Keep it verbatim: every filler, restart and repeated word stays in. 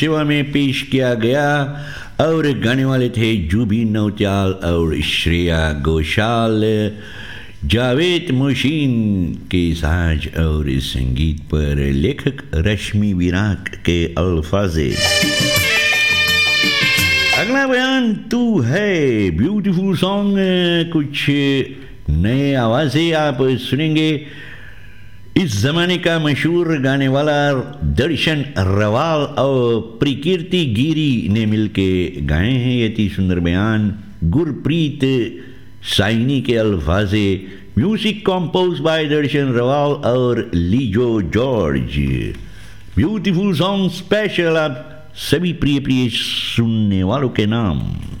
सेवा में पेश किया गया और गाने वाले थे जुबिन नौटियाल और श्रेया घोषाल। जावेद मोहसिन के साज और संगीत पर लेखक रश्मि विराट के अल्फाजे। अगला बयान तू है ब्यूटीफुल सॉन्ग, कुछ नए आवाज़ें आप सुनेंगे। इस ज़माने का मशहूर गाने वाला दर्शन रवाल और प्रकीर्ति गिरी ने मिलके गाए हैं ये अति सुंदर बयान। गुरप्रीत साइनी के अल्फाजे, म्यूजिक कंपोज बाय दर्शन रवाल और लीजो जॉर्ज। ब्यूटीफुल सॉन्ग स्पेशल आप सभी प्रिय प्रिय सुनने वालों के नाम।